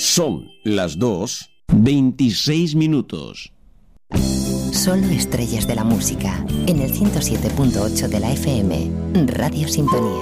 Son las 2:26. Solo estrellas de la música, en el 107.8 de la FM, Radio Sintonía.